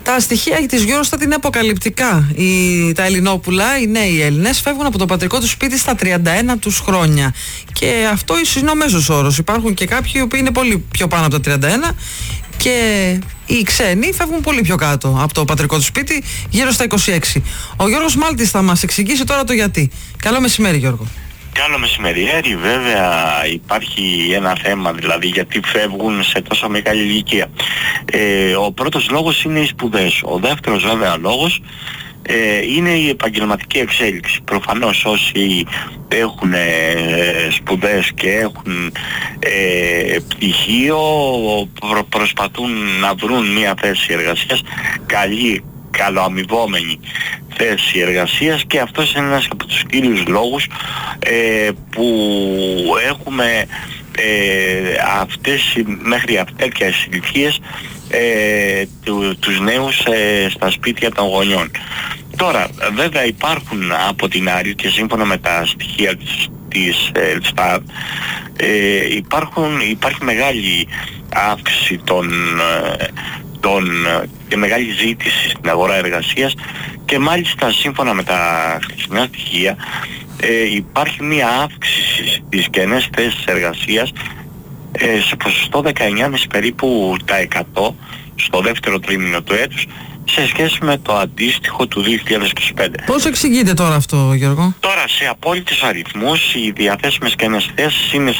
Τα στοιχεία της Eurostat είναι αποκαλυπτικά. Τα Ελληνόπουλα, οι νέοι Έλληνες, φεύγουν από το πατρικό τους σπίτι στα 31 τους χρόνια. Και αυτό είναι ο μέσος όρος. Υπάρχουν και κάποιοι που είναι πολύ πιο πάνω από τα 31 και οι ξένοι φεύγουν πολύ πιο κάτω από το πατρικό του σπίτι, γύρω στα 26. Ο Γιώργος Μάλτης θα μας εξηγήσει τώρα το γιατί. Καλό μεσημέρι, Γιώργο. Καλό μεσημεριέρι. Βέβαια υπάρχει ένα θέμα, δηλαδή γιατί φεύγουν σε τόσο μεγάλη ηλικία. Ο πρώτος λόγος είναι οι σπουδές. Ο δεύτερος βέβαια λόγος είναι η επαγγελματική εξέλιξη. Προφανώς όσοι έχουν σπουδές και έχουν πτυχίο προσπαθούν να βρουν μια θέση εργασίας, καλοαμοιβόμενη θέση εργασίας, και αυτός είναι ένας από τους κύριους λόγους που έχουμε μέχρι τέτοιες ηλικίες τους νέους στα σπίτια των γονιών. Τώρα βέβαια υπάρχουν από την άλλη, και σύμφωνα με τα στοιχεία της Ελστάτ, υπάρχει μεγάλη αύξηση και μεγάλη ζήτηση στην αγορά εργασίας, και μάλιστα σύμφωνα με τα χθεσινά στοιχεία υπάρχει μία αύξηση στις κενές θέσεις εργασίας σε ποσοστό 19,5 περίπου τα 100 στο δεύτερο τρίμηνο του έτους σε σχέση με το αντίστοιχο του 2025. Πώς εξηγείται τώρα αυτό, Γιώργο? Τώρα σε απόλυτους αριθμούς οι διαθέσιμες κενές θέσεις είναι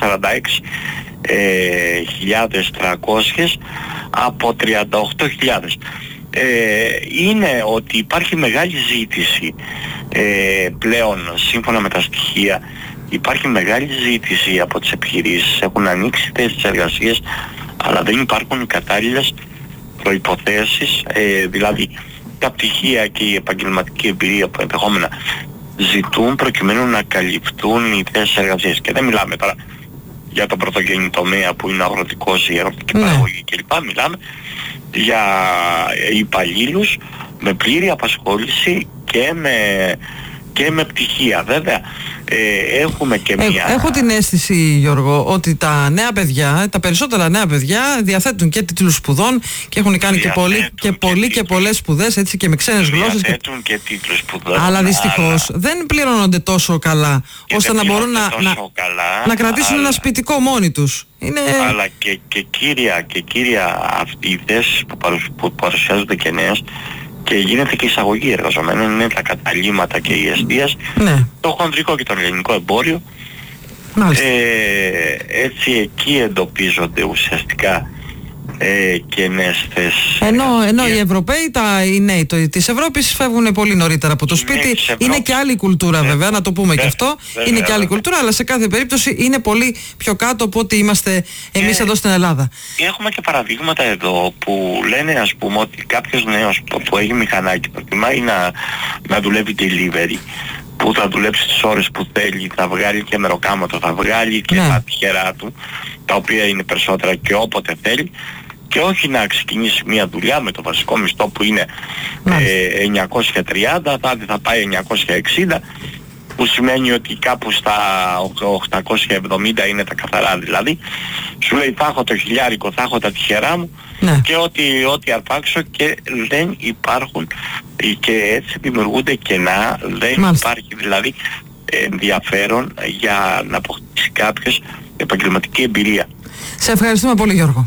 46.300 από 38.000. Είναι ότι υπάρχει μεγάλη ζήτηση πλέον, σύμφωνα με τα στοιχεία, υπάρχει μεγάλη ζήτηση από τις επιχειρήσεις, έχουν ανοίξει θέσεις εργασίας, αλλά δεν υπάρχουν οι κατάλληλες προϋποθέσεις, δηλαδή τα πτυχία και η επαγγελματική εμπειρία που ενδεχόμενα ζητούν προκειμένου να καλυφθούν οι θέσεις εργασίας. Και δεν μιλάμε τώρα για τον πρωτογενή τομέα που είναι αγροτικός, η αγροτική παραγωγή κλπ. Μιλάμε για υπαλλήλους με πλήρη απασχόληση και με πτυχία. Βέβαια έχουμε και μια... Έχω την αίσθηση, Γιώργο, ότι τα νέα παιδιά, τα περισσότερα νέα παιδιά διαθέτουν και τίτλους σπουδών και έχουν κάνει και πολλές σπουδές, έτσι, και με ξένες γλώσσες. Διαθέτουν και τίτλους σπουδών. Αλλά δυστυχώς δεν πληρώνονται τόσο καλά ώστε να μπορούν να κρατήσουν ένα σπιτικό μόνοι τους. Αλλά και κύρια αυτή οι θέσεις που παρουσιάζονται και νέες, και γίνεται και εισαγωγή εργαζομένων, είναι τα καταλύματα και η εστίαση, το χονδρικό και το ελληνικό εμπόριο. Έτσι εκεί εντοπίζονται ουσιαστικά και νέες θέσεις. Ενώ οι Ευρωπαίοι, οι νέοι της Ευρώπης φεύγουν πολύ νωρίτερα από το σπίτι. Είναι και άλλη κουλτούρα βέβαια, να το πούμε και αυτό. Είναι και άλλη κουλτούρα, αλλά σε κάθε περίπτωση είναι πολύ πιο κάτω από ό,τι είμαστε εμείς εδώ στην Ελλάδα. Έχουμε και παραδείγματα εδώ που λένε, ας πούμε, ότι κάποιος νέος που έχει μηχανάκι προτιμάει να δουλεύει delivery, που θα δουλέψει τις ώρες που θέλει, θα βγάλει και μεροκάματο, θα βγάλει και τα τυχερά του, τα οποία είναι περισσότερα, και όποτε θέλει, και όχι να ξεκινήσει μια δουλειά με το βασικό μισθό που είναι 930, θα πάει 960, που σημαίνει ότι κάπου στα 870 είναι τα καθαρά. Δηλαδή σου λέει θα έχω το χιλιάρικο, θα έχω τα τυχερά μου, και ό,τι αρπάξω, και δεν υπάρχουν, και έτσι δημιουργούνται κενά. Δεν υπάρχει δηλαδή ενδιαφέρον για να αποκτήσει κάποιος επαγγελματική εμπειρία. Σε ευχαριστούμε πολύ, Γιώργο.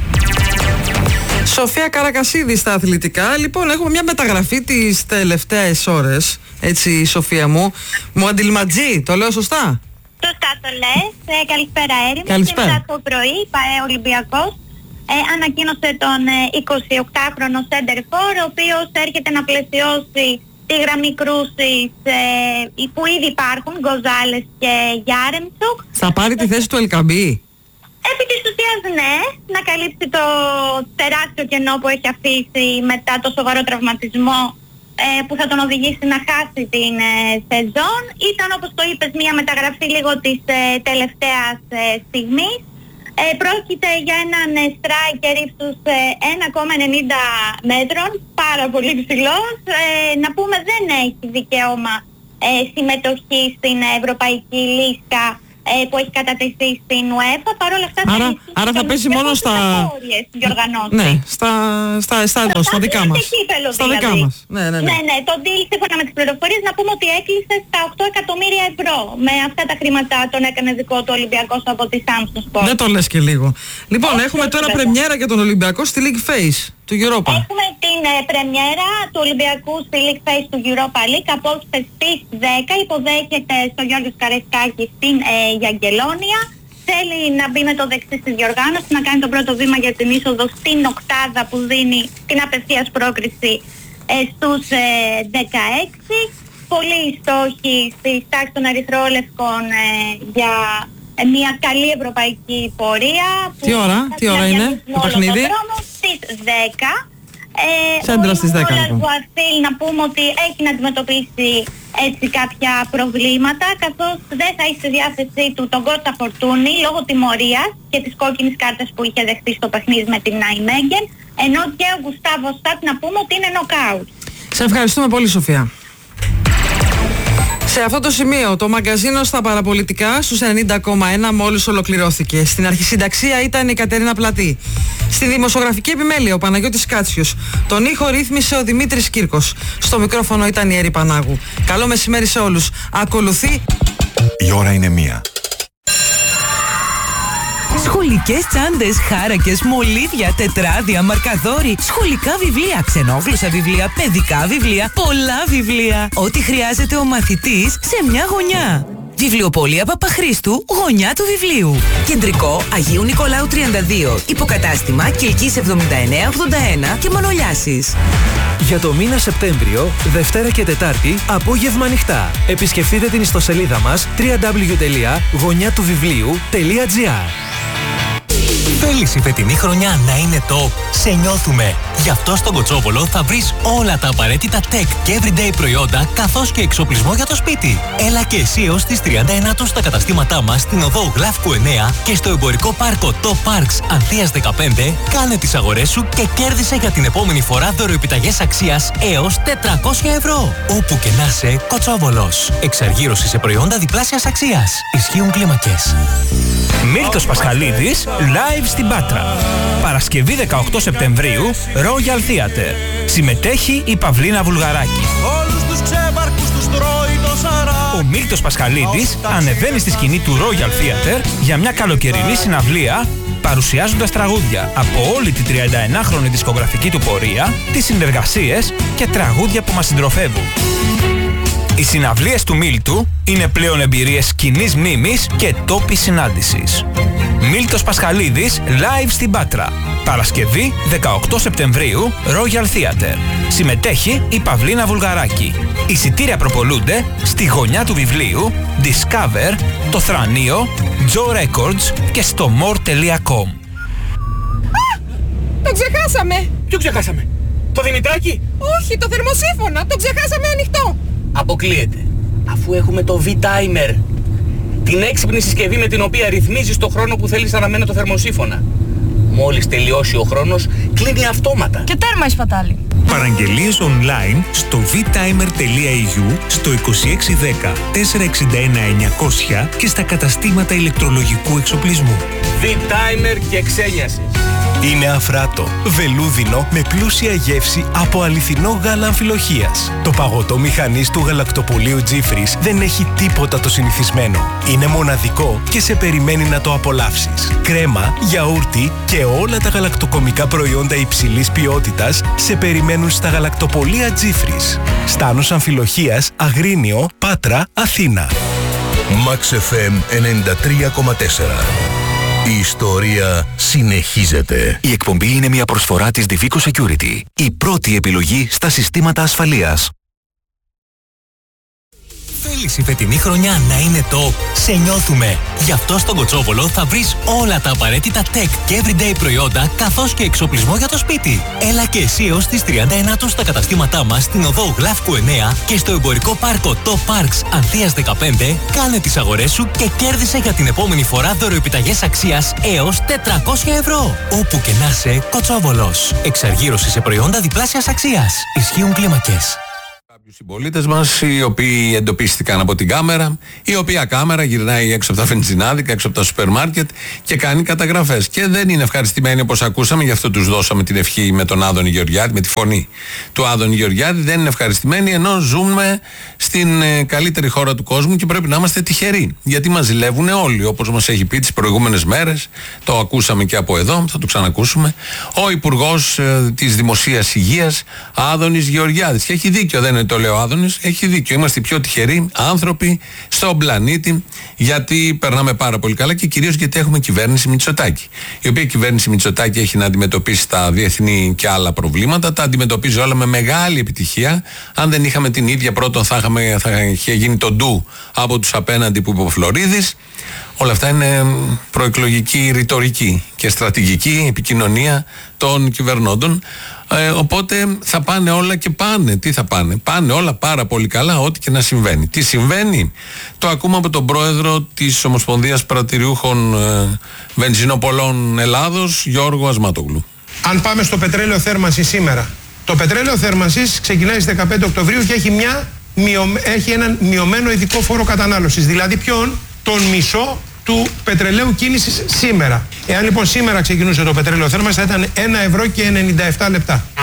Σοφία Καρακασίδη στα αθλητικά. Λοιπόν, έχουμε μια μεταγραφή τις τελευταίες ώρες. Έτσι, Σοφία μου. Μουαντιλματζή, το λέω σωστά? Σωστά το λες. Καλησπέρα, Έρημο. Καλησπέρα. Σήμερα το πρωί, Ολυμπιακός ανακοίνωσε τον 28χρονο σέντερφορ, ο οποίος έρχεται να πλαισιώσει τη γραμμή κρούσης που ήδη υπάρχουν, Γκοζάλες και Γιάρεμτσουκ. Θα πάρει τη θέση του Ελκαμπή? Επί της ουσίας ναι, να καλύψει το τεράστιο κενό που έχει αφήσει μετά το σοβαρό τραυματισμό που θα τον οδηγήσει να χάσει την σεζόν. Ήταν, όπως το είπες, μια μεταγραφή λίγο της τελευταίας στιγμής. Πρόκειται για έναν striker ύψους 1,90 μέτρων, πάρα πολύ ψηλός. Να πούμε δεν έχει δικαίωμα συμμετοχή στην Ευρωπαϊκή Λίστα που έχει κατατεθεί στην UEFA. Παρ' όλα αυτά άρα θα παίζει μόνο στα... Ναι, στα δικά μας. Στα δικά μας. Ναι. Το deal σύμφωνα με τις πληροφορίες να πούμε ότι έκλεισε στα 8 εκατομμύρια ευρώ. Με αυτά τα χρήματα τον έκανε δικό του Ολυμπιακός από τη Samsung Sport. Δεν το λες και λίγο. Λοιπόν, έχουμε τώρα πρεμιέρα για τον Ολυμπιακό στη League Phase του Europa. Έχουμε την πρεμιέρα του Ολυμπιακού στη League Phase του Europa League. Απόψε στις 10 υποδέχεται στο Γιώργος Καραϊσκάκη στην Γιαγγελόνια. Θέλει να μπει με το δεξί στη διοργάνωση, να κάνει το πρώτο βήμα για την είσοδο στην οκτάδα που δίνει την απευθείας πρόκριση στους 16. Πολλοί στόχοι στις τάξεις των Ερυθρόλευκων για μια καλή ευρωπαϊκή πορεία. Τι ώρα είναι το παιχνίδι? Στις 10. Σέντρα στις 10 λοιπόν. Να πούμε ότι έχει να αντιμετωπίσει έτσι κάποια προβλήματα, καθώς δεν θα έχει στη διάθεσή του τον Κώστα Φορτούνη λόγω τιμωρίας και της κόκκινης κάρτας που είχε δεχτεί στο παιχνίδι με την Νάιμέγγεν, ενώ και ο Γκουστάβο Στάτ να πούμε ότι είναι νοκάουτ. Σε ευχαριστούμε πολύ, Σοφία. Σε αυτό το σημείο το μαγκαζίνο στα παραπολιτικά στους 90,1 μόλις ολοκληρώθηκε. Στην αρχισυνταξία ήταν η Κατερίνα Πλατή. Στη δημοσιογραφική επιμέλεια ο Παναγιώτης Κάτσιος. Τον ήχο ρύθμισε ο Δημήτρης Κύρκος. Στο μικρόφωνο ήταν η Έρη Πανάγου. Καλό μεσημέρι σε όλους. Ακολουθεί... Η ώρα είναι 1. Σχολικές τσάντες, χάρακες, μολύβια, τετράδια, μαρκαδόροι, σχολικά βιβλία, ξενόγλωσσα βιβλία, παιδικά βιβλία, πολλά βιβλία. Ό,τι χρειάζεται ο μαθητής σε μια γωνιά. Βιβλιοπωλεία Παπαχρήστου, γωνιά του βιβλίου. Κεντρικό Αγίου Νικολάου 32. Υποκατάστημα Κιλκής 7981 και Μανολιάσης. Για το μήνα Σεπτέμβριο, Δευτέρα και Τετάρτη, απόγευμα ανοιχτά. Επισκεφτείτε την ιστοσελίδα μας www.γωνιατουβιβλίου.gr. Θέλεις η φετινή χρονιά να είναι top? Σε νιώθουμε! Γι' αυτό στον Κοτσόβολο θα βρεις όλα τα απαραίτητα tech και everyday προϊόντα, καθώς και εξοπλισμό για το σπίτι. Έλα και εσύ έως τις 31 στα καταστήματά μας στην οδό Γλάφκου 9 και στο εμπορικό πάρκο Top Parks Ανθίας 15. Κάνε τις αγορές σου και κέρδισε για την επόμενη φορά δωροεπιταγές αξίας έως 400 ευρώ. Όπου και να είσαι, Κοτσόβολος. Εξαργύρωση σε προϊόντα διπλάσιας αξίας. Ισχύουν κλίμακες. Μίλτος Πασχαλίδης, live στην Πάτρα. Παρασκευή 18 Σεπτεμβρίου, Royal Theatre. Συμμετέχει η Παυλίνα Βουλγαράκη. Ο Μίλτος Πασχαλίδης ανεβαίνει στη σκηνή του Royal Theatre για μια καλοκαιρινή συναυλία, παρουσιάζοντας τραγούδια από όλη τη 31χρονη δισκογραφική του πορεία, τις συνεργασίες και τραγούδια που μας συντροφεύουν. Οι συναυλίες του Μίλτου είναι πλέον εμπειρίες κοινής μνήμης και τόπης συνάντησης. Μίλτος Πασχαλίδης, live στην Πάτρα. Παρασκευή 18 Σεπτεμβρίου, Royal Theatre. Συμμετέχει η Παυλίνα Βουλγαράκη. Εισιτήρια προπολούνται στη γωνιά του βιβλίου, Discover, το Θρανείο, Joe Records και στο more.com. Το ξεχάσαμε! Ποιο ξεχάσαμε? Το Δημητράκη? Όχι, το θερμοσύφωνα! Το ξεχάσαμε ανοιχτό! Αποκλείεται. Αφού έχουμε το V-Timer. Την έξυπνη συσκευή με την οποία ρυθμίζεις το χρόνο που θέλεις να μένει το θερμοσύφωνα. Μόλις τελειώσει ο χρόνος, κλείνει αυτόματα. Και τέρμα η σπατάλη. Παραγγελίες online στο vtimer.eu, στο 2610 461 900 και στα καταστήματα ηλεκτρολογικού εξοπλισμού. V-Timer και ξένιασης. Είναι αφράτο, βελούδινο με πλούσια γεύση από αληθινό γάλα αμφιλοχείας. Το παγωτό μηχανής του γαλακτοπολείου Τζίφρις δεν έχει τίποτα το συνηθισμένο. Είναι μοναδικό και σε περιμένει να το απολαύσεις. Κρέμα, γιαούρτι και όλα τα γαλακτοκομικά προϊόντα υψηλής ποιότητας σε περιμένουν στα γαλακτοπολεία Τζίφρις. Στάνος Αμφιλοχείας, Αγρίνιο, Πάτρα, Αθήνα. Max FM 93,4. Η ιστορία συνεχίζεται. Η εκπομπή είναι μια προσφορά της Divico Security, η πρώτη επιλογή στα συστήματα ασφαλείας. Θέλεις η φετινή χρονιά να είναι top? Σε νιώθουμε! Γι' αυτό στον Κοτσόβολο θα βρεις όλα τα απαραίτητα tech και everyday προϊόντα, καθώς και εξοπλισμό για το σπίτι. Έλα και εσύ έως τις 31 στα καταστήματά μας στην οδό Γλάφκου 9 και στο εμπορικό πάρκο Top Parks Ανθίας 15. Κάνε τις αγορές σου και κέρδισε για την επόμενη φορά δωροεπιταγές αξίας έως 400 ευρώ. Όπου και να είσαι, Κοτσόβολος. Εξαργύρωση σε προϊόντα διπλάσιας αξίας. Ισχύουν κλίμακες. Κάποιους συμπολίτες μας, οι οποίοι εντοπίστηκαν από την κάμερα, η οποία κάμερα γυρνάει έξω από τα βενζινάδικα, έξω από τα σούπερ μάρκετ και κάνει καταγραφές. Και δεν είναι ευχαριστημένοι όπως ακούσαμε, γι' αυτό τους δώσαμε την ευχή με τον Άδωνη Γεωργιάδη, με τη φωνή του Άδωνη Γεωργιάδη. Δεν είναι ευχαριστημένοι, ενώ ζούμε στην καλύτερη χώρα του κόσμου και πρέπει να είμαστε τυχεροί. Γιατί μας ζηλεύουν όλοι, όπως μας έχει πει τις προηγούμενες μέρες, το ακούσαμε και από εδώ, θα το ξανακούσουμε, ο Υπουργός της Δημοσίας Υγείας, Άδωνης Γεωργιάδης. Και έχει δίκιο, δεν είναι το λέω Άδωνης, έχει δίκιο. Είμαστε οι πιο τυχεροί άνθρωποι στον πλανήτη, γιατί περνάμε πάρα πολύ καλά και κυρίως γιατί έχουμε κυβέρνηση Μητσοτάκη. Η οποία κυβέρνηση Μητσοτάκη έχει να αντιμετωπίσει τα διεθνή και άλλα προβλήματα, τα αντιμετωπίζει όλα με μεγάλη επιτυχία. Αν δεν είχαμε την ίδια, πρώτον θα είχε γίνει το ντου από τους απέναντι που είπε ο Φλωρίδης. Όλα αυτά είναι προεκλογική ρητορική και στρατηγική επικοινωνία των κυβερνώντων. Οπότε θα πάνε όλα και πάνε. Τι θα πάνε? Πάνε όλα πάρα πολύ καλά, ό,τι και να συμβαίνει. Τι συμβαίνει? Το ακούμε από τον πρόεδρο της Ομοσπονδίας Πρατηριούχων Βενζινοπολών Ελλάδος, Γιώργο Ασμάτογλου. Αν πάμε στο πετρέλαιο θέρμανσης σήμερα, το πετρέλαιο θέρμανσης ξεκινάει στις 15 Οκτωβρίου και έχει έναν μειωμένο ειδικό φόρο κατανάλωσης. Δηλαδή ποιον? Τον μισό του πετρελαίου κίνησης σήμερα. Εάν λοιπόν σήμερα ξεκινούσε το πετρέλαιο θέρμανσης θα ήταν 1 ευρώ και 97 λεπτά.